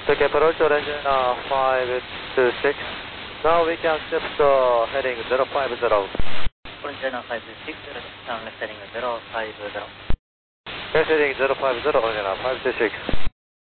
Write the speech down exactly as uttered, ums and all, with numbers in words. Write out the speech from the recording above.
Take approach to engine uh, five two six. Now we can shift the heading zero five zero. Engine five two six, down left heading zero five zero. Yes, heading zero five zero, engine five two six.